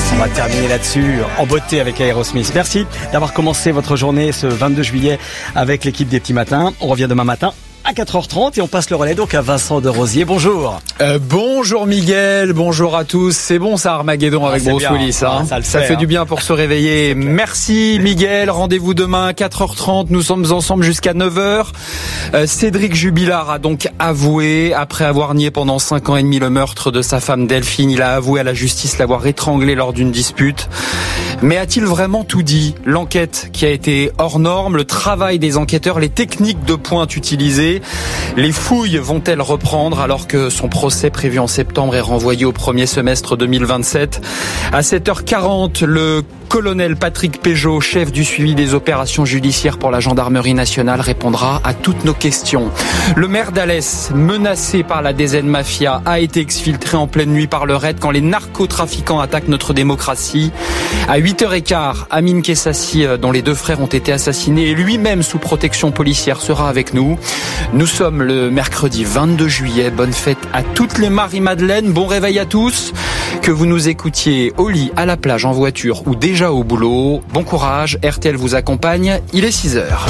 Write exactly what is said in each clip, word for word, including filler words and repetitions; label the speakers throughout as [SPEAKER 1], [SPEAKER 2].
[SPEAKER 1] On va terminer là-dessus en beauté avec Aerosmith. Merci d'avoir commencé votre journée ce vingt-deux juillet avec l'équipe des Petits Matins. On revient demain matin à quatre heures trente et on passe le relais donc à Vincent de Rosier. Bonjour.
[SPEAKER 2] Euh, bonjour Miguel, bonjour à tous. C'est bon ça Armageddon avec
[SPEAKER 1] ah,
[SPEAKER 2] Bruce Willis. Hein.
[SPEAKER 1] Ça,
[SPEAKER 2] ça
[SPEAKER 1] fait,
[SPEAKER 2] fait
[SPEAKER 1] hein.
[SPEAKER 2] du bien pour se réveiller. Merci Miguel, rendez-vous demain à quatre heures trente. Nous sommes ensemble jusqu'à neuf heures. Euh, Cédric Jubilard a donc avoué, après avoir nié pendant cinq ans et demi le meurtre de sa femme Delphine, il a avoué à la justice l'avoir étranglé lors d'une dispute. Mais a-t-il vraiment tout dit ? L'enquête qui a été hors norme, le travail des enquêteurs, les techniques de pointe utilisées, les fouilles vont-elles reprendre alors que son procès prévu en septembre est renvoyé au premier semestre deux mille vingt-sept ? À sept heures quarante, le colonel Patrick Péjot, chef du suivi des opérations judiciaires pour la gendarmerie nationale, répondra à toutes nos questions. Le maire d'Alès, menacé par la D Z Mafia, a été exfiltré en pleine nuit par le raid quand les narcotrafiquants attaquent notre démocratie. À huit heures quinze, Amine Kessassi, dont les deux frères ont été assassinés et lui-même sous protection policière, sera avec nous. Nous sommes le mercredi vingt-deux juillet. Bonne fête à toutes les Marie-Madeleine. Bon réveil à tous. Que vous nous écoutiez au lit, à la plage, en voiture ou déjà au boulot. Bon courage. R T L vous accompagne. Il est six heures.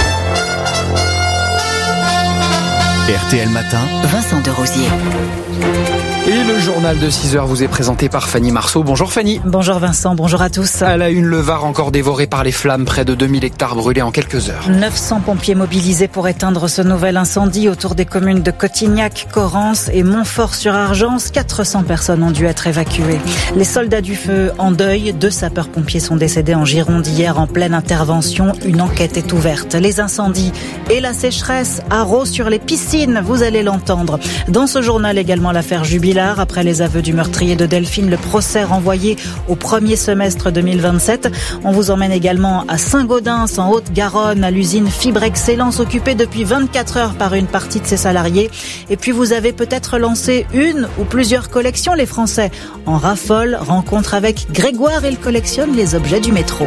[SPEAKER 3] R T L Matin,
[SPEAKER 4] Vincent de Rosier.
[SPEAKER 2] Et le journal de six heures vous est présenté par Fanny Marceau. Bonjour Fanny.
[SPEAKER 5] Bonjour Vincent, bonjour à tous.
[SPEAKER 2] À la une, le Var encore dévoré par les flammes, près de deux mille hectares brûlés en quelques heures.
[SPEAKER 5] neuf cents pompiers mobilisés pour éteindre ce nouvel incendie autour des communes de Cotignac, Corrence et Montfort-sur-Argence. quatre cents personnes ont dû être évacuées. Les soldats du feu en deuil, deux sapeurs-pompiers sont décédés en Gironde hier en pleine intervention. Une enquête est ouverte. Les incendies et la sécheresse à Raux sur les piscines, vous allez l'entendre. Dans ce journal également l'affaire Jubilard. Après les aveux du meurtrier de Delphine, le procès renvoyé au premier semestre deux mille vingt-sept. On vous emmène également à Saint-Gaudens, en Haute-Garonne, à l'usine Fibre Excellence, occupée depuis vingt-quatre heures par une partie de ses salariés. Et puis vous avez peut-être lancé une ou plusieurs collections. Les Français en raffolent. Rencontre avec Grégoire, il collectionne les objets du métro.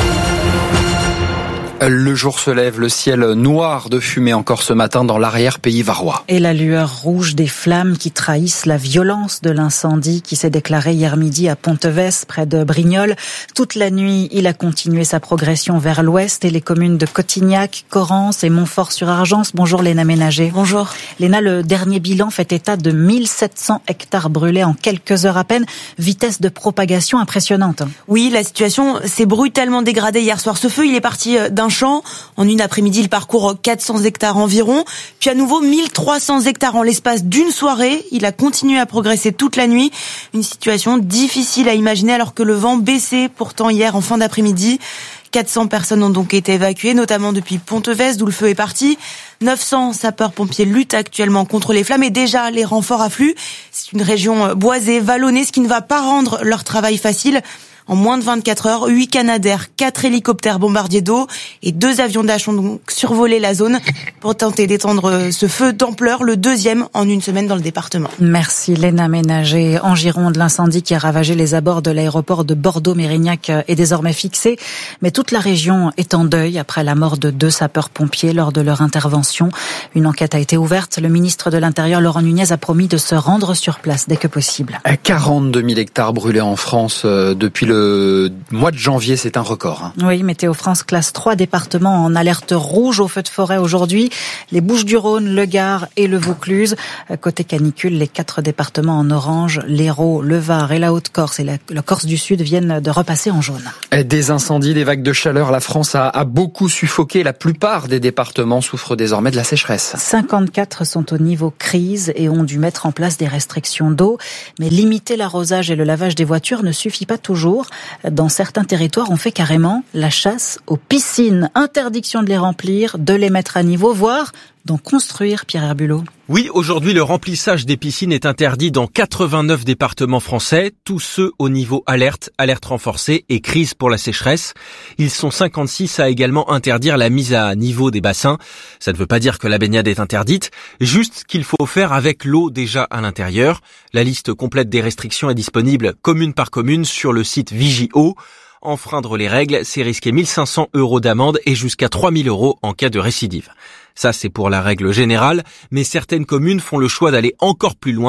[SPEAKER 2] Le jour se lève, le ciel noir de fumée encore ce matin dans l'arrière-pays varois.
[SPEAKER 5] Et la lueur rouge des flammes qui trahissent la violence de l'incendie qui s'est déclaré hier midi à Pontevès, près de Brignoles. Toute la nuit, il a continué sa progression vers l'ouest et les communes de Cotignac, Corrence et Montfort-sur-Argence. Bonjour Léna Ménager.
[SPEAKER 4] Bonjour.
[SPEAKER 5] Léna, le dernier bilan fait état de mille sept cents hectares brûlés en quelques heures à peine. Vitesse de propagation impressionnante.
[SPEAKER 4] Oui, la situation s'est brutalement dégradée hier soir. Ce feu, il est parti d'un champ. En une après-midi, il parcourt quatre cents hectares environ. Puis à nouveau, mille trois cents hectares en l'espace d'une soirée. Il a continué à progresser toute la nuit. Une situation difficile à imaginer alors que le vent baissait pourtant hier en fin d'après-midi. quatre cents personnes ont donc été évacuées, notamment depuis Pontevès, d'où le feu est parti. neuf cents sapeurs-pompiers luttent actuellement contre les flammes et déjà les renforts affluent. C'est une région boisée, vallonnée, ce qui ne va pas rendre leur travail facile. En moins de vingt-quatre heures, huit Canadair, quatre hélicoptères bombardiers d'eau et deux avions Dash ont donc survolé la zone pour tenter d'éteindre ce feu d'ampleur, le deuxième en une semaine dans le département.
[SPEAKER 5] Merci Léna Ménager. En Gironde, l'incendie qui a ravagé les abords de l'aéroport de Bordeaux-Mérignac est désormais fixé, mais toute la région est en deuil après la mort de deux sapeurs-pompiers lors de leur intervention. Une enquête a été ouverte. Le ministre de l'Intérieur, Laurent Nunez, a promis de se rendre sur place dès que possible.
[SPEAKER 2] quarante-deux mille hectares brûlés en France euh, depuis le Le mois de janvier, c'est un record. Hein.
[SPEAKER 5] Oui, Météo France classe trois départements en alerte rouge au feu de forêt aujourd'hui. Les Bouches-du-Rhône, le Gard et le Vaucluse. Côté canicule, les quatre départements en orange, l'Hérault, le Var et la Haute-Corse et la, la Corse du Sud viennent de repasser en jaune.
[SPEAKER 2] Des incendies, des vagues de chaleur, la France a, a beaucoup suffoqué. La plupart des départements souffrent désormais de la sécheresse.
[SPEAKER 5] cinquante-quatre sont au niveau crise et ont dû mettre en place des restrictions d'eau. Mais limiter l'arrosage et le lavage des voitures ne suffit pas toujours. Dans certains territoires, on fait carrément la chasse aux piscines. Interdiction de les remplir, de les mettre à niveau, voire d'en construire, Pierre Herbulot.
[SPEAKER 6] Oui, aujourd'hui, le remplissage des piscines est interdit dans quatre-vingt-neuf départements français, tous ceux au niveau alerte, alerte renforcée et crise pour la sécheresse. Ils sont cinquante-six à également interdire la mise à niveau des bassins. Ça ne veut pas dire que la baignade est interdite, juste qu'il faut faire avec l'eau déjà à l'intérieur. La liste complète des restrictions est disponible commune par commune sur le site Vigio. Enfreindre les règles, c'est risquer mille cinq cents euros d'amende et jusqu'à trois mille euros en cas de récidive. Ça, c'est pour la règle générale, mais certaines communes font le choix d'aller encore plus loin.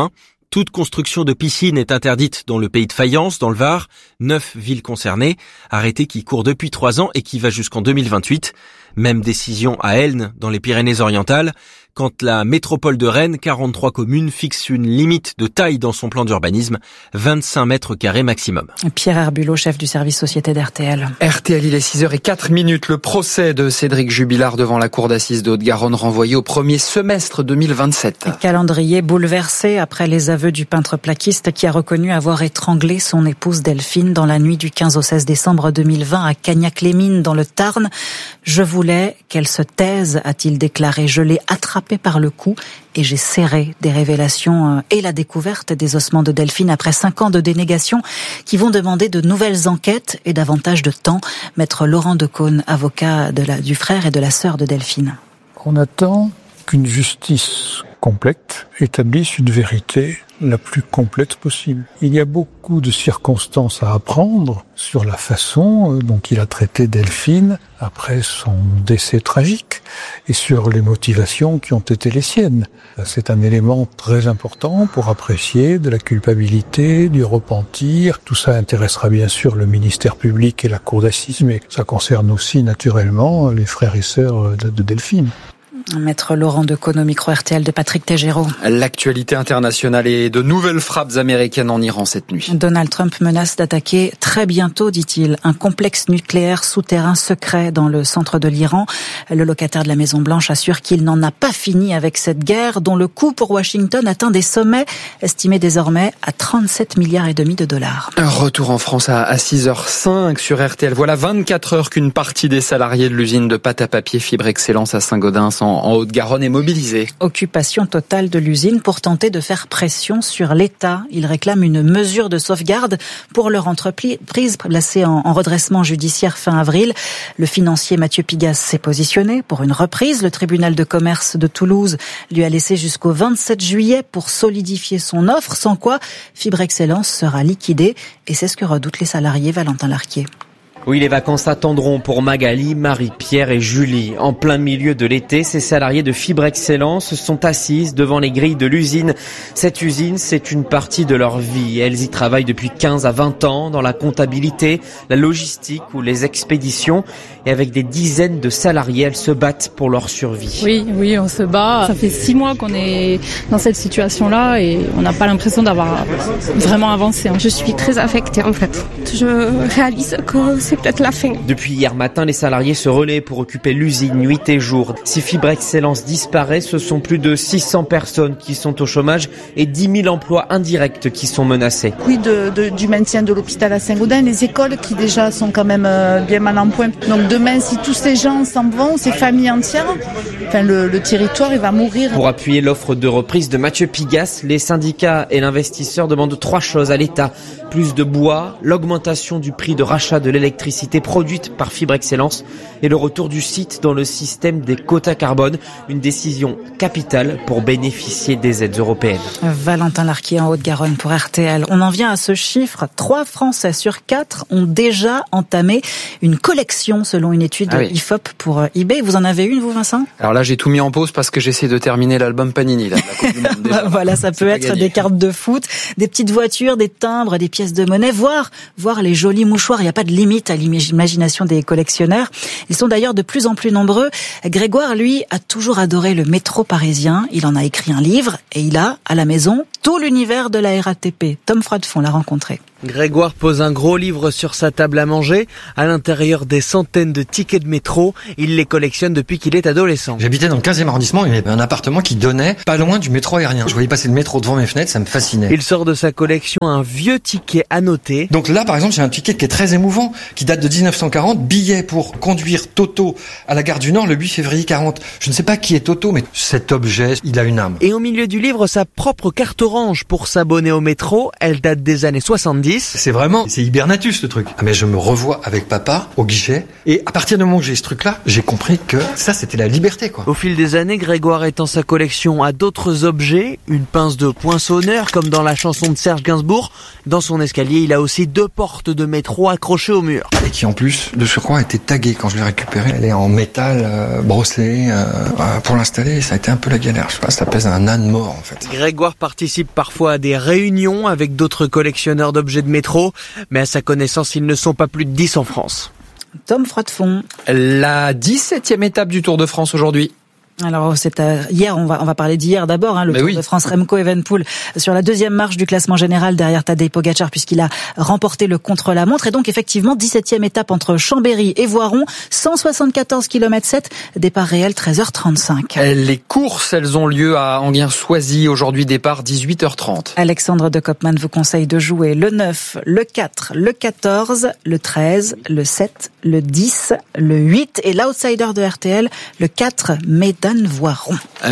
[SPEAKER 6] Toute construction de piscine est interdite dans le pays de Fayence, dans le Var. Neuf villes concernées. Arrêté qui court depuis trois ans et qui va jusqu'en deux mille vingt-huit. Même décision à Elne, dans les Pyrénées-Orientales. Quand la métropole de Rennes, quarante-trois communes, fixe une limite de taille dans son plan d'urbanisme, vingt-cinq mètres carrés maximum.
[SPEAKER 5] Pierre Herbulot, chef du service société d'R T L.
[SPEAKER 2] R T L, il est six heures zéro quatre minutes. Le procès de Cédric Jubilard devant la cour d'assises de Haute-Garonne renvoyé au premier semestre deux mille vingt-sept.
[SPEAKER 5] Calendrier bouleversé après les aveux du peintre plaquiste qui a reconnu avoir étranglé son épouse Delphine dans la nuit du quinze au seize décembre deux mille vingt à Cagnac-les-Mines dans le Tarn. Je voulais qu'elle se taise, a-t-il déclaré. Je l'ai attrapée par le cou et j'ai serré. Des révélations et la découverte des ossements de Delphine après cinq ans de dénégation qui vont demander de nouvelles enquêtes et davantage de temps. Maître Laurent Decaune, avocat de la, du frère et de la sœur de Delphine.
[SPEAKER 7] On attend qu'une justice complète établisse une vérité la plus complète possible. Il y a beaucoup de circonstances à apprendre sur la façon dont il a traité Delphine après son décès tragique et sur les motivations qui ont été les siennes. C'est un élément très important pour apprécier de la culpabilité, du repentir. Tout ça intéressera bien sûr le ministère public et la cour d'assises, mais ça concerne aussi naturellement les frères et sœurs de, de Delphine.
[SPEAKER 5] Maître Laurent Decaune au micro R T L de Patrick Tégéraud.
[SPEAKER 2] L'actualité internationale et de nouvelles frappes américaines en Iran cette nuit.
[SPEAKER 5] Donald Trump menace d'attaquer très bientôt, dit-il, un complexe nucléaire souterrain secret dans le centre de l'Iran. Le locataire de la Maison-Blanche assure qu'il n'en a pas fini avec cette guerre dont le coût pour Washington atteint des sommets estimés désormais à trente-sept milliards et demi de dollars.
[SPEAKER 2] Un retour en France à six heures cinq sur R T L. Voilà vingt-quatre heures qu'une partie des salariés de l'usine de pâte à papier Fibre Excellence à Saint-Gaudens en en Haute-Garonne est mobilisé.
[SPEAKER 5] Occupation totale de l'usine pour tenter de faire pression sur l'État. Il réclame une mesure de sauvegarde pour leur entreprise placée en redressement judiciaire fin avril. Le financier Mathieu Pigasse s'est positionné pour une reprise. Le tribunal de commerce de Toulouse lui a laissé jusqu'au vingt-sept juillet pour solidifier son offre, sans quoi Fibre Excellence sera liquidée. Et c'est ce que redoutent les salariés. Valentin Larquier.
[SPEAKER 8] Oui, les vacances attendront pour Magali, Marie-Pierre et Julie. En plein milieu de l'été, ces salariés de Fibre Excellence sont assises devant les grilles de l'usine. Cette usine, c'est une partie de leur vie. Elles y travaillent depuis quinze à vingt ans dans la comptabilité, la logistique ou les expéditions. Et avec des dizaines de salariés, elles se battent pour leur survie.
[SPEAKER 9] Oui, oui, on se bat. Ça fait six mois qu'on est dans cette situation-là et on n'a pas l'impression d'avoir vraiment avancé.
[SPEAKER 10] Je suis très affectée en fait. Je réalise que c'est peut-être la fin.
[SPEAKER 8] Depuis hier matin, les salariés se relaient pour occuper l'usine nuit et jour. Si Fibre Excellence disparaît, ce sont plus de six cents personnes qui sont au chômage et dix mille emplois indirects qui sont menacés.
[SPEAKER 11] Oui, de, de, du maintien de l'hôpital à Saint-Gaudens, les écoles qui déjà sont quand même euh, bien mal en point. Donc demain, si tous ces gens s'en vont, ces familles entières, enfin le, le territoire, il va mourir.
[SPEAKER 8] Pour appuyer l'offre de reprise de Mathieu Pigasse, les syndicats et l'investisseur demandent trois choses à l'État. Plus de bois, l'augmentation du prix de rachat de l'électricité produite par Fibre Excellence et le retour du site dans le système des quotas carbone. Une décision capitale pour bénéficier des aides européennes.
[SPEAKER 5] Valentin Larquier en Haute-Garonne pour R T L. On en vient à ce chiffre. Trois Français sur quatre ont déjà entamé une collection selon une étude ah oui. I F O P pour eBay. Vous en avez une, vous, Vincent ?
[SPEAKER 2] Alors là, j'ai tout mis en pause parce que j'essaie de terminer l'album Panini. Là, de la Coupe du Monde, déjà.
[SPEAKER 5] Voilà, ça peut être gagné. Des cartes de foot, des petites voitures, des timbres, des pièces de monnaie, voire, voire les jolis mouchoirs. Il n'y a pas de limite à l'imagination des collectionneurs. Ils sont d'ailleurs de plus en plus nombreux. Grégoire, lui, a toujours adoré le métro parisien. Il en a écrit un livre et il a, à la maison, tout l'univers de la R A T P. Tom Froidefond l'a rencontré.
[SPEAKER 12] Grégoire pose un gros livre sur sa table à manger. À l'intérieur des centaines de tickets de métro. Il les collectionne depuis qu'il est adolescent.
[SPEAKER 13] J'habitais dans le quinzième arrondissement. Il y avait un appartement qui donnait pas loin du métro aérien. Je voyais passer le métro devant mes fenêtres, ça me fascinait.
[SPEAKER 12] Il sort de sa collection un vieux ticket annoté.
[SPEAKER 13] Donc là, par exemple, j'ai un ticket qui est très émouvant, qui date de dix-neuf cent quarante. Billet pour conduire Toto à la gare du Nord le huit février quarante. Je ne sais pas qui est Toto, mais cet objet, il a une âme.
[SPEAKER 12] Et au milieu du livre, sa propre carte orange pour s'abonner au métro. Elle date des années soixante-dix. quatre-vingt-dix.
[SPEAKER 13] C'est vraiment, c'est hibernatus le truc. Ah, mais je me revois avec papa au guichet. Et à partir du moment où j'ai ce truc-là, j'ai compris que ça, c'était la liberté, quoi.
[SPEAKER 12] Au fil des années, Grégoire étend sa collection à d'autres objets. Une pince de poinçonneur, comme dans la chanson de Serge Gainsbourg. Dans son escalier, il a aussi deux portes de métro accrochées au mur.
[SPEAKER 13] Et qui, en plus, de surcroît, était taguée quand je l'ai récupérée. Elle est en métal, euh, brosselée. Euh, pour l'installer, ça a été un peu la galère. Je sais pas, ça pèse un âne mort, en fait.
[SPEAKER 12] Grégoire participe parfois à des réunions avec d'autres collectionneurs d'objets de métro. Mais à sa connaissance, ils ne sont pas plus de dix en France.
[SPEAKER 5] Tom Froidefond.
[SPEAKER 2] La dix-septième étape du Tour de France aujourd'hui.
[SPEAKER 5] Alors c'est euh, hier, on va on va parler d'hier d'abord, hein, le Mais Tour oui. de France Remco Evenepoel sur la deuxième marche du classement général derrière Tadej Pogačar puisqu'il a remporté le contre-la-montre et donc effectivement dix-septième étape entre Chambéry et Voiron, cent soixante-quatorze kilomètres sept, départ réel treize heures trente-cinq.
[SPEAKER 2] Les courses, elles ont lieu à Enghien-Soisy aujourd'hui, départ dix-huit heures trente.
[SPEAKER 5] Alexandre de Koopman vous conseille de jouer le neuf, le quatre, le quatorze, le treize, le sept, le dix, le huit et l'outsider de R T L, le quatre, Mesdames Voiron.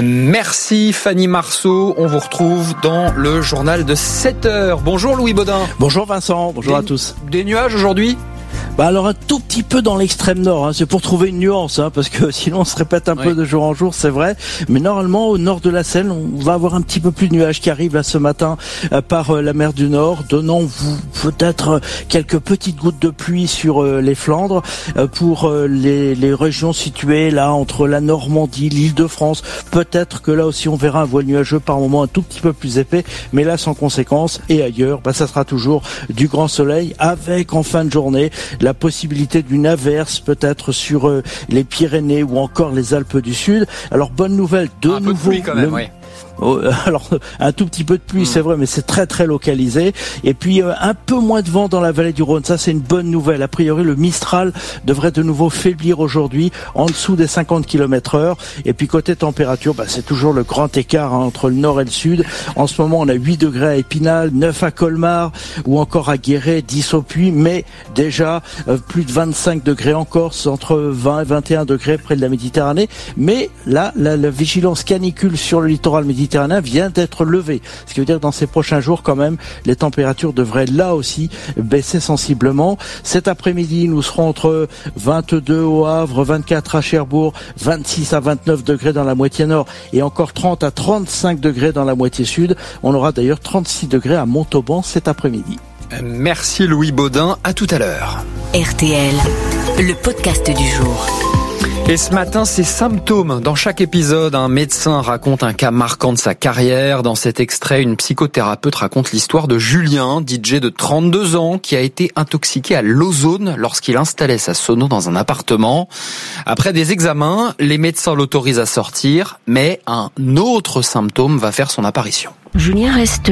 [SPEAKER 2] Merci Fanny Marceau, on vous retrouve dans le journal de sept heures. Bonjour Louis Baudin.
[SPEAKER 14] Bonjour Vincent, bonjour
[SPEAKER 2] des,
[SPEAKER 14] à tous.
[SPEAKER 2] Des nuages aujourd'hui ?
[SPEAKER 14] Bah alors un tout petit peu dans l'extrême nord, hein. C'est pour trouver une nuance, hein, parce que sinon on se répète un oui. peu de jour en jour, c'est vrai. Mais normalement au nord de la Seine, on va avoir un petit peu plus de nuages qui arrivent là ce matin euh, par euh, la mer du Nord, donnant vous peut-être euh, quelques petites gouttes de pluie sur euh, les Flandres euh, pour euh, les, les régions situées là entre la Normandie, l'Île-de-France. Peut-être que là aussi on verra un voile nuageux par moment un tout petit peu plus épais, mais là sans conséquence. Et ailleurs, bah ça sera toujours du grand soleil avec en fin de journée la possibilité d'une averse peut-être sur euh, les Pyrénées ou encore les Alpes du Sud. Alors bonne nouvelle, de
[SPEAKER 2] un
[SPEAKER 14] nouveau.
[SPEAKER 2] Peu de pluie quand même,
[SPEAKER 14] le...
[SPEAKER 2] oui.
[SPEAKER 14] Oh, alors un tout petit peu de pluie, mmh. c'est vrai, mais c'est très très localisé. Et puis euh, un peu moins de vent dans la vallée du Rhône, ça c'est une bonne nouvelle. A priori le Mistral devrait de nouveau faiblir aujourd'hui, en dessous des cinquante kilomètres heure. Et puis côté température, bah, c'est toujours le grand écart hein, entre le nord et le sud. En ce moment on a huit degrés à Épinal, neuf à Colmar ou encore à Guéret, dix au Puy, mais déjà euh, plus de vingt-cinq degrés en Corse, entre vingt et vingt et un degrés près de la Méditerranée. Mais là, la, la vigilance canicule sur le littoral méditerranéen vient d'être levé. Ce qui veut dire que dans ces prochains jours, quand même, les températures devraient là aussi baisser sensiblement. Cet après-midi, nous serons entre vingt-deux au Havre, vingt-quatre à Cherbourg, vingt-six à vingt-neuf degrés dans la moitié nord et encore trente à trente-cinq degrés dans la moitié sud. On aura d'ailleurs trente-six degrés à Montauban cet après-midi.
[SPEAKER 2] Merci Louis Baudin, à tout à l'heure.
[SPEAKER 15] R T L, le podcast du jour.
[SPEAKER 2] Et ce matin, c'est symptômes. Dans chaque épisode, un médecin raconte un cas marquant de sa carrière. Dans cet extrait, une psychothérapeute raconte l'histoire de Julien, D J de trente-deux ans, qui a été intoxiqué à l'ozone lorsqu'il installait sa sono dans un appartement. Après des examens, les médecins l'autorisent à sortir, mais un autre symptôme va faire son apparition.
[SPEAKER 16] Julien reste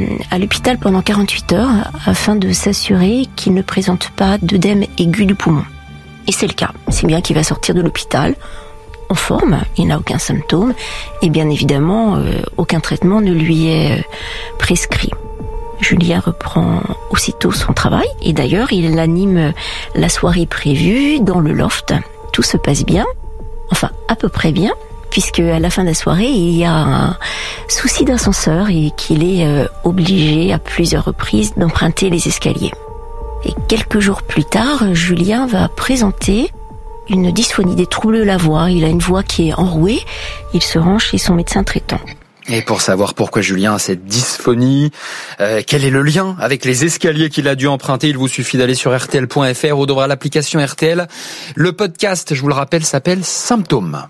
[SPEAKER 16] à l'hôpital pendant quarante-huit heures afin de s'assurer qu'il ne présente pas d'œdème aigu du poumon. Et c'est le cas, c'est bien qu'il va sortir de l'hôpital en forme, il n'a aucun symptôme et bien évidemment euh, aucun traitement ne lui est euh, prescrit. Julien reprend aussitôt son travail et d'ailleurs il anime la soirée prévue dans le loft. Tout se passe bien, enfin à peu près bien, puisque à la fin de la soirée il y a un souci d'ascenseur et qu'il est euh, obligé à plusieurs reprises d'emprunter les escaliers. Et quelques jours plus tard, Julien va présenter une dysphonie, des troubles de la voix. Il a une voix qui est enrouée. Il se rend chez son médecin traitant.
[SPEAKER 2] Et pour savoir pourquoi Julien a cette dysphonie, euh, quel est le lien avec les escaliers qu'il a dû emprunter, il vous suffit d'aller sur R T L point F R ou d'ouvrir l'application R T L. Le podcast, je vous le rappelle, s'appelle Symptômes.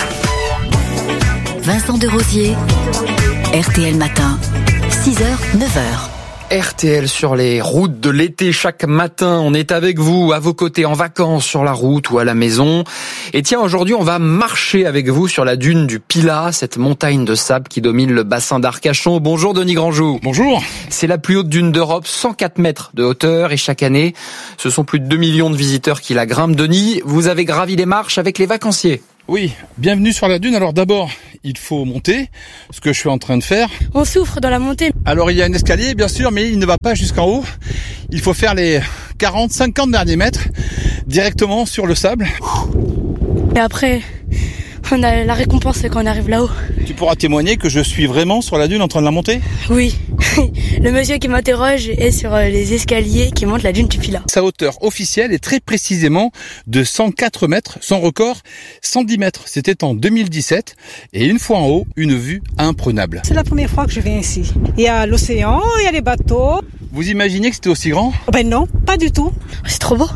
[SPEAKER 15] Vincent Desrosiers, R T L Matin, six heures, neuf heures.
[SPEAKER 2] R T L sur les routes de l'été. Chaque matin, on est avec vous, à vos côtés, en vacances, sur la route ou à la maison. Et tiens, aujourd'hui, on va marcher avec vous sur la dune du Pilat, cette montagne de sable qui domine le bassin d'Arcachon. Bonjour Denis Grandjou.
[SPEAKER 17] Bonjour.
[SPEAKER 2] C'est la plus haute dune d'Europe, cent quatre mètres de hauteur. Et chaque année, ce sont plus de deux millions de visiteurs qui la grimpent. Denis, vous avez gravi les marches avec les vacanciers.
[SPEAKER 17] Oui, bienvenue sur la dune. Alors d'abord, il faut monter, ce que je suis en train de faire.
[SPEAKER 10] On souffre dans la montée.
[SPEAKER 17] Alors il y a un escalier bien sûr, mais il ne va pas jusqu'en haut. Il faut faire les quarante, cinquante derniers mètres directement sur le sable.
[SPEAKER 10] Et après,
[SPEAKER 18] On a la récompense c'est quand on arrive là-haut.
[SPEAKER 17] Tu pourras témoigner que je suis vraiment sur la dune en train de la monter ?
[SPEAKER 18] Oui. Le monsieur qui m'interroge est sur les escaliers qui montent la dune du Pilat.
[SPEAKER 17] Sa hauteur officielle est très précisément de cent quatre mètres. Son record, cent dix mètres. C'était en deux mille dix-sept. Et une fois en haut, une vue imprenable.
[SPEAKER 19] C'est la première fois que je viens ici. Il y a l'océan, il y a les bateaux.
[SPEAKER 17] Vous imaginez que c'était aussi grand ?
[SPEAKER 19] Ben non, pas du tout.
[SPEAKER 18] C'est trop beau.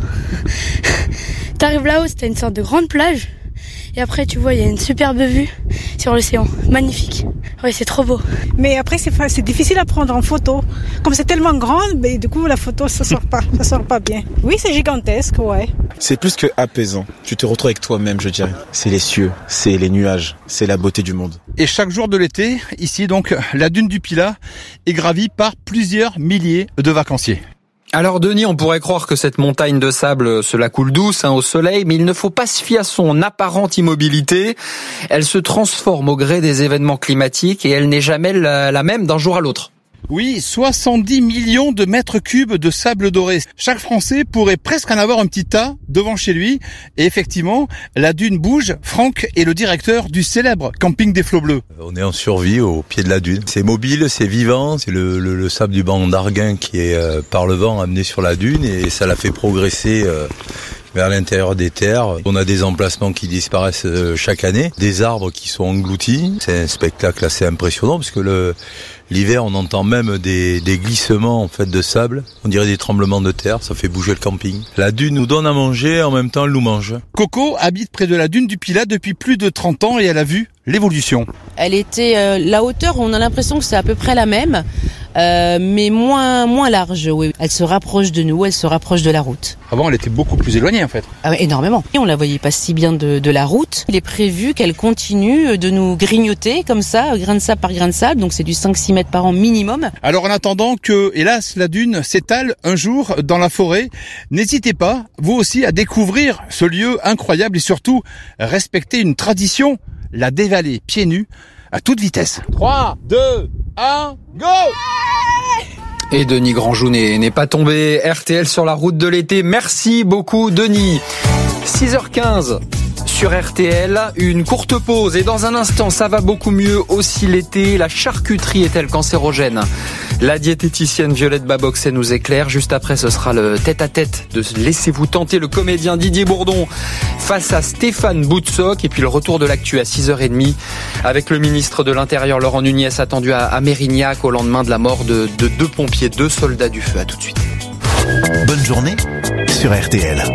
[SPEAKER 18] T'arrives là-haut, c'était une sorte de grande plage. Et après, tu vois, il y a une superbe vue sur l'océan. Magnifique. Oui, c'est trop beau.
[SPEAKER 19] Mais après, c'est, c'est difficile à prendre en photo. Comme c'est tellement grand, mais du coup, la photo, ça sort pas. Ça sort pas bien. Oui, c'est gigantesque, ouais.
[SPEAKER 20] C'est plus que apaisant. Tu te retrouves avec toi-même, je dirais. C'est les cieux, c'est les nuages, c'est la beauté du monde.
[SPEAKER 17] Et chaque jour de l'été, ici, donc, la dune du Pilat est gravie par plusieurs milliers de vacanciers.
[SPEAKER 2] Alors Denis, on pourrait croire que cette montagne de sable se la coule douce hein, au soleil, mais il ne faut pas se fier à son apparente immobilité. Elle se transforme au gré des événements climatiques et elle n'est jamais la, la même d'un jour à l'autre.
[SPEAKER 17] Oui, soixante-dix millions de mètres cubes de sable doré. Chaque Français pourrait presque en avoir un petit tas devant chez lui. Et effectivement, la dune bouge. Franck est le directeur du célèbre camping des Flots Bleus.
[SPEAKER 21] On est en survie au pied de la dune. C'est mobile, c'est vivant. C'est le, le, le sable du banc d'Arguin qui est euh, par le vent amené sur la dune et ça l'a fait progresser euh, vers l'intérieur des terres. On a des emplacements qui disparaissent euh, chaque année, des arbres qui sont engloutis. C'est un spectacle assez impressionnant parce que le l'hiver, on entend même des, des glissements en fait de sable. On dirait des tremblements de terre. Ça fait bouger le camping. La dune nous donne à manger, en même temps, elle nous mange.
[SPEAKER 17] Coco habite près de la dune du Pilat depuis plus de trente ans et elle a vu l'évolution.
[SPEAKER 22] Elle était euh, la hauteur, on a l'impression que c'est à peu près la même, euh, mais moins moins large. Oui, elle se rapproche de nous, elle se rapproche de la route.
[SPEAKER 17] Avant, elle était beaucoup plus éloignée en fait.
[SPEAKER 22] Ah, énormément. Et on la voyait pas si bien de, de la route. Il est prévu qu'elle continue de nous grignoter comme ça, grain de sable par grain de sable. Donc c'est du cinq six mètres par an minimum.
[SPEAKER 17] Alors en attendant que, hélas, la dune s'étale un jour dans la forêt, n'hésitez pas, vous aussi, à découvrir ce lieu incroyable et surtout respecter une tradition, la dévaler pieds nus à toute vitesse. trois, deux, un, go!
[SPEAKER 2] Et Denis Grandjou n'est, n'est pas tombé. R T L sur la route de l'été. Merci beaucoup Denis. six heures quinze sur R T L, une courte pause et dans un instant ça va beaucoup mieux aussi l'été. La charcuterie est-elle cancérogène? La diététicienne Violette Baboxet nous éclaire. Juste après ce sera le tête-à-tête de Laissez-vous tenter, le comédien Didier Bourdon face à Stéphane Boutsock. Et puis le retour de l'actu à six heures trente avec le ministre de l'Intérieur Laurent Nunez attendu à, à Mérignac au lendemain de la mort de, de deux pompiers, deux soldats du feu. À tout de suite.
[SPEAKER 3] Bonne journée sur R T L.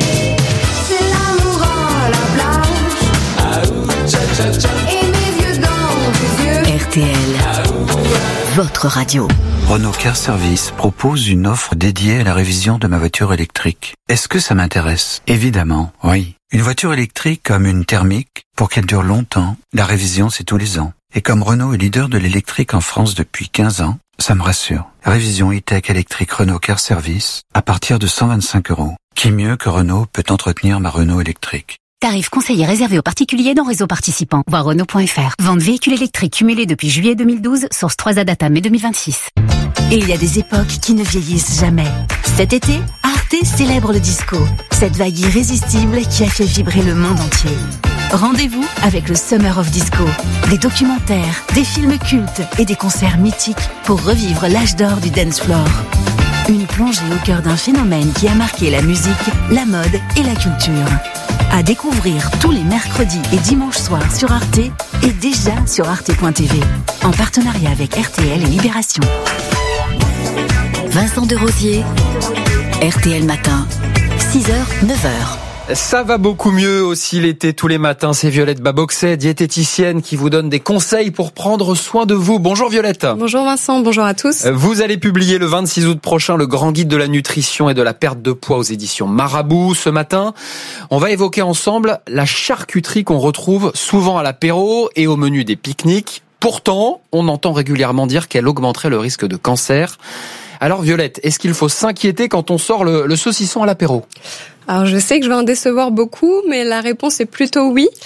[SPEAKER 15] R T L, votre radio.
[SPEAKER 23] Renault Car Service propose une offre dédiée à la révision de ma voiture électrique. Est-ce que ça m'intéresse? Évidemment, oui. Une voiture électrique comme une thermique, pour qu'elle dure longtemps, la révision c'est tous les ans. Et comme Renault est leader de l'électrique en France depuis quinze ans, ça me rassure. Révision e-tech électrique Renault Car Service à partir de cent vingt-cinq euros. Qui mieux que Renault peut entretenir ma Renault électrique?
[SPEAKER 15] Tarif conseillé réservé aux particuliers dans réseau participant. Voir Renault point F R. Vente véhicule électrique cumulée depuis juillet deux mille douze, source trois A Data mai deux mille vingt-six. Et il y a des époques qui ne vieillissent jamais. Cet été, Arte célèbre le disco. Cette vague irrésistible qui a fait vibrer le monde entier. Rendez-vous avec le Summer of Disco. Des documentaires, des films cultes et des concerts mythiques pour revivre l'âge d'or du dance floor. Une plongée au cœur d'un phénomène qui a marqué la musique, la mode et la culture. À découvrir tous les mercredis et dimanches soirs sur Arte et déjà sur arte point t v. En partenariat avec R T L et Libération. Vincent Derosier, R T L Matin, six heures, neuf heures.
[SPEAKER 2] Ça va beaucoup mieux aussi l'été tous les matins. C'est Violette Baboxet, diététicienne, qui vous donne des conseils pour prendre soin de vous. Bonjour Violette.
[SPEAKER 24] Bonjour Vincent, bonjour à tous.
[SPEAKER 2] Vous allez publier le vingt-six août prochain le grand guide de la nutrition et de la perte de poids aux éditions Marabout. Ce matin, on va évoquer ensemble la charcuterie qu'on retrouve souvent à l'apéro et au menu des pique-niques. Pourtant, on entend régulièrement dire qu'elle augmenterait le risque de cancer. Alors Violette, est-ce qu'il faut s'inquiéter quand on sort le, le saucisson à l'apéro ?
[SPEAKER 24] Alors je sais que je vais en décevoir beaucoup, mais la réponse est plutôt oui.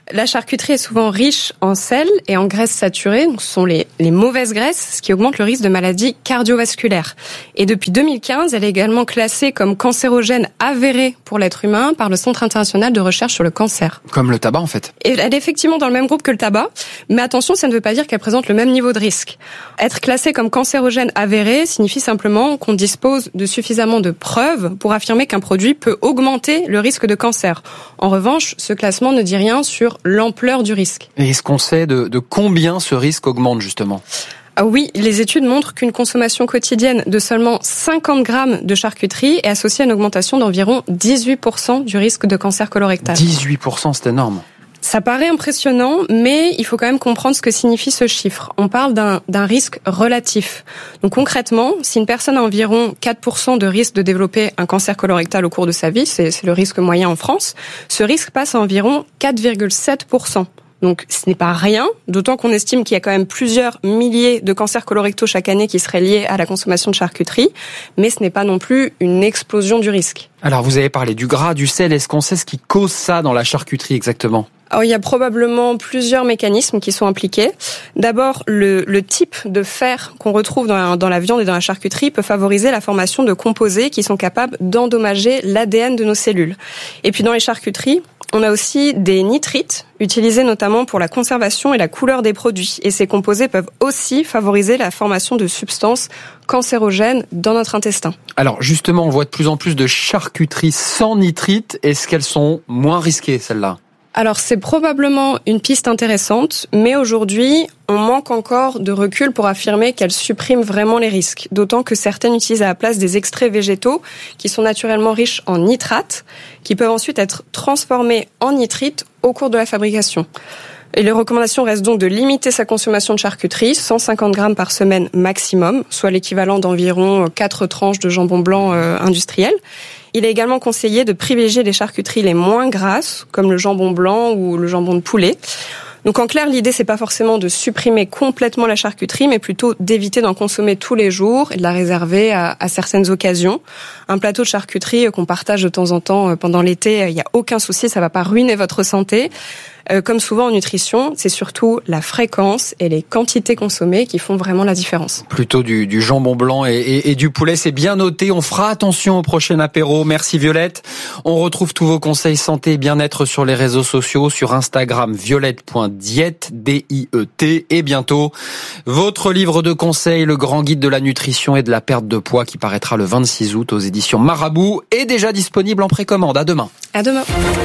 [SPEAKER 1] La charcuterie est souvent riche en sel et en graisses saturées, donc ce sont les, les mauvaises graisses, ce qui augmente le risque de maladies cardiovasculaires. Et depuis deux mille quinze, elle est également classée comme cancérogène avérée pour l'être humain par le Centre international de recherche sur le cancer.
[SPEAKER 2] Comme le tabac en fait.
[SPEAKER 1] Et elle est effectivement dans le même groupe que le tabac, mais attention, ça ne veut pas dire qu'elle présente le même niveau de risque. Être classée comme cancérogène avérée signifie simplement qu'on dispose de suffisamment de preuves pour affirmer qu'un produit peut augmenter le risque de cancer. En revanche, ce classement ne dit rien sur l'ampleur du risque.
[SPEAKER 2] Et est-ce qu'on sait de, de combien ce risque augmente justement ?
[SPEAKER 1] Ah oui, les études montrent qu'une consommation quotidienne de seulement cinquante grammes de charcuterie est associée à une augmentation d'environ dix-huit pour cent du risque de cancer colorectal.
[SPEAKER 2] dix-huit pour cent, c'est énorme.
[SPEAKER 1] Ça paraît impressionnant, mais il faut quand même comprendre ce que signifie ce chiffre. On parle d'un, d'un risque relatif. Donc concrètement, si une personne a environ quatre pour cent de risque de développer un cancer colorectal au cours de sa vie, c'est, c'est le risque moyen en France, ce risque passe à environ quatre virgule sept pour cent. Donc ce n'est pas rien, d'autant qu'on estime qu'il y a quand même plusieurs milliers de cancers colorectaux chaque année qui seraient liés à la consommation de charcuterie, mais ce n'est pas non plus une explosion du risque.
[SPEAKER 2] Alors vous avez parlé du gras, du sel, est-ce qu'on sait ce qui cause ça dans la charcuterie exactement ?
[SPEAKER 1] Alors, il y a probablement plusieurs mécanismes qui sont impliqués. D'abord, le, le type de fer qu'on retrouve dans la, dans la viande et dans la charcuterie peut favoriser la formation de composés qui sont capables d'endommager l'A D N de nos cellules. Et puis dans les charcuteries, on a aussi des nitrites, utilisés notamment pour la conservation et la couleur des produits. Et ces composés peuvent aussi favoriser la formation de substances cancérogènes dans notre intestin.
[SPEAKER 2] Alors justement, on voit de plus en plus de charcuteries sans nitrites. Est-ce qu'elles sont moins risquées, celles-là ?
[SPEAKER 1] Alors c'est probablement une piste intéressante, mais aujourd'hui, on manque encore de recul pour affirmer qu'elle supprime vraiment les risques. D'autant que certaines utilisent à la place des extraits végétaux qui sont naturellement riches en nitrates, qui peuvent ensuite être transformés en nitrites au cours de la fabrication. Et les recommandations restent donc de limiter sa consommation de charcuterie, cent cinquante grammes par semaine maximum, soit l'équivalent d'environ quatre tranches de jambon blanc euh, industriel. Il est également conseillé de privilégier les charcuteries les moins grasses, comme le jambon blanc ou le jambon de poulet. Donc en clair, l'idée c'est pas forcément de supprimer complètement la charcuterie, mais plutôt d'éviter d'en consommer tous les jours et de la réserver à, à certaines occasions. Un plateau de charcuterie qu'on partage de temps en temps pendant l'été, il n'y a aucun souci, ça va pas ruiner votre santé. Euh, comme souvent en nutrition, c'est surtout la fréquence et les quantités consommées qui font vraiment la différence.
[SPEAKER 2] Plutôt du, du jambon blanc et, et, et du poulet, c'est bien noté. On fera attention au prochain apéro. Merci Violette. On retrouve tous vos conseils santé et bien-être sur les réseaux sociaux, sur Instagram violette point diète, D I E T. Et bientôt, votre livre de conseils, le grand guide de la nutrition et de la perte de poids qui paraîtra le vingt-six août aux éditions Marabout, est déjà disponible en précommande. À demain.
[SPEAKER 1] À demain.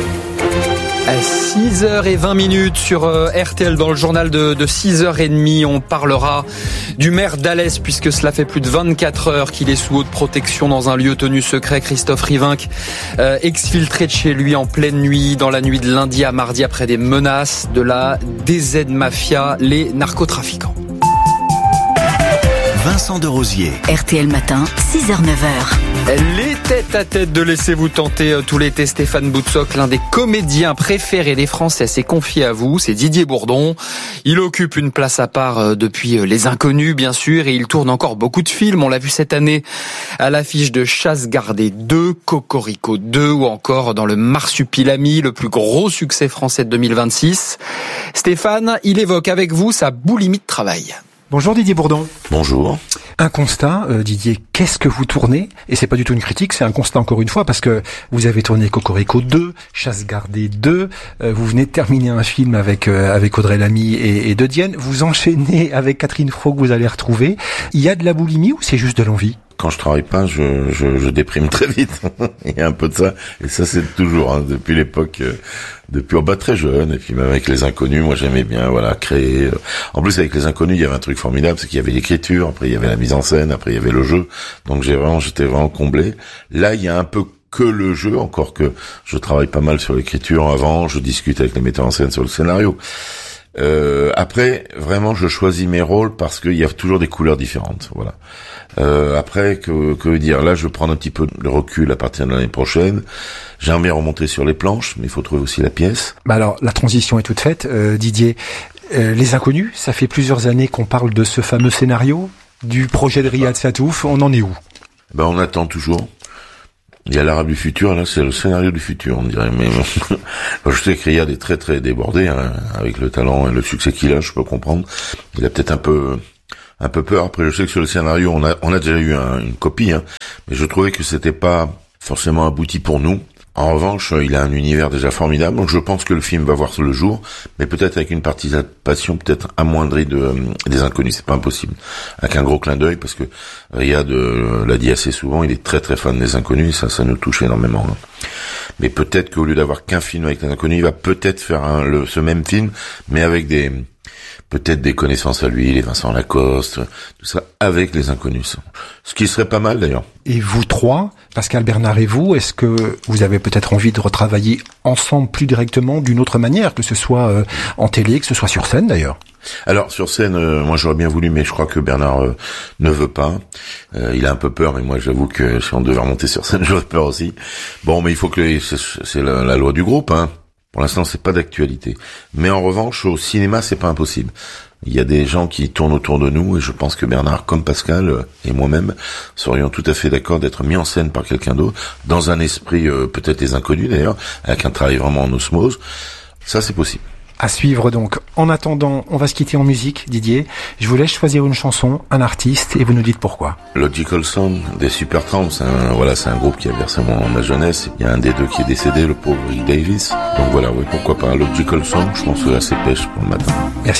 [SPEAKER 2] À six heures vingt minutes sur R T L, dans le journal de, de six heures trente, on parlera du maire d'Alès, puisque cela fait plus de vingt-quatre heures qu'il est sous haute protection dans un lieu tenu secret. Christophe Rivinc, euh, exfiltré de chez lui en pleine nuit, dans la nuit de lundi à mardi, après des menaces de la D Z Mafia, les narcotrafiquants.
[SPEAKER 3] Vincent de Rosier.
[SPEAKER 15] R T L Matin, six heures neuf heures.
[SPEAKER 2] Les têtes à tête de Laissez-vous tenter tout l'été, Stéphane Boutsock, l'un des comédiens préférés des Français, s'est confié à vous. C'est Didier Bourdon. Il occupe une place à part depuis Les Inconnus, bien sûr, et il tourne encore beaucoup de films. On l'a vu cette année à l'affiche de Chasse gardée deux, Cocorico deux, ou encore dans Le Marsupilami, le plus gros succès français de deux mille vingt-six. Stéphane, il évoque avec vous sa boulimie de travail.
[SPEAKER 4] Bonjour Didier Bourdon.
[SPEAKER 6] Bonjour.
[SPEAKER 4] Un constat, euh, Didier, qu'est-ce que vous tournez ? Et c'est pas du tout une critique, c'est un constat encore une fois, parce que vous avez tourné Cocorico deux, Chasse gardée deux, euh, vous venez de terminer un film avec euh, avec Audrey Lamy et, et De Dienne, vous enchaînez avec Catherine Fro que vous allez retrouver. Il y a de la boulimie ou c'est juste de l'envie ?
[SPEAKER 6] Quand je travaille pas, je, je, je déprime très vite. Il y a un peu de ça. Et ça, c'est toujours, hein, depuis l'époque, euh, depuis, oh, bah, très jeune. Et puis, même avec Les Inconnus, moi, j'aimais bien, voilà, créer. En plus, avec Les Inconnus, il y avait un truc formidable, c'est qu'il y avait l'écriture, après, il y avait la mise en scène, après, il y avait le jeu. Donc, j'ai vraiment, j'étais vraiment comblé. Là, il y a un peu que le jeu, encore que je travaille pas mal sur l'écriture avant, je discute avec les metteurs en scène sur le scénario. Euh, après, vraiment, je choisis mes rôles parce qu'il y a toujours des couleurs différentes, voilà. Euh, après, que, que dire, là, je vais prendre un petit peu de recul à partir de l'année prochaine. J'aimerais bien remonter sur les planches, mais il faut trouver aussi la pièce.
[SPEAKER 4] Bah alors, la transition est toute faite, euh, Didier. Euh, Les Inconnus, ça fait plusieurs années qu'on parle de ce fameux scénario, du projet de Riyad Satouf. On en est où ?
[SPEAKER 6] Ben, on attend toujours. Il y a l'Arabe du futur, là, c'est le scénario du futur, on dirait. Mais je sais que Riyad est très très débordé, hein, avec le talent et le succès qu'il a, je peux comprendre. Il a peut-être un peu un peu peur. Après, je sais que sur le scénario, on a on a déjà eu un, une copie, hein, mais je trouvais que c'était pas forcément abouti pour nous. En revanche, il a un univers déjà formidable, donc je pense que le film va voir le jour, mais peut-être avec une participation peut-être amoindrie de euh, des inconnus, c'est pas impossible. Avec un gros clin d'œil, parce que Riyad euh, l'a dit assez souvent, il est très très fan des inconnus, et ça, ça nous touche énormément. Hein. Mais peut-être qu'au lieu d'avoir qu'un film avec les inconnus, il va peut-être faire un, le, ce même film, mais avec des peut-être des connaissances à lui, les Vincent Lacoste, tout ça, avec les inconnus. Ce qui serait pas mal d'ailleurs.
[SPEAKER 4] Et vous trois, Pascal, Bernard et vous, est-ce que vous avez peut-être envie de retravailler ensemble plus directement d'une autre manière, que ce soit euh, en télé, que ce soit sur scène d'ailleurs?
[SPEAKER 6] Alors sur scène, euh, moi j'aurais bien voulu, mais je crois que Bernard euh, ne veut pas. Euh, il a un peu peur, mais moi j'avoue que si on devait remonter sur scène, j'aurais peur aussi. Bon, mais il faut que c'est, c'est la, la loi du groupe, hein. Pour l'instant, c'est pas d'actualité. Mais en revanche, au cinéma, c'est pas impossible. Il y a des gens qui tournent autour de nous, et je pense que Bernard, comme Pascal et moi-même, serions tout à fait d'accord d'être mis en scène par quelqu'un d'autre, dans un esprit euh, peut-être des inconnus d'ailleurs, avec un travail vraiment en osmose. Ça, c'est possible.
[SPEAKER 4] À suivre donc. En attendant, on va se quitter en musique, Didier. Je vous laisse choisir une chanson, un artiste, et vous nous dites pourquoi.
[SPEAKER 6] Logical Song des Supertramp, c'est un, voilà, c'est un groupe qui a versé mon, ma jeunesse. Il y a un des deux qui est décédé, le pauvre Rick Davis. Donc voilà, oui, pourquoi pas Logical Song, je pense que c'est assez pêche pour le matin.
[SPEAKER 4] Merci.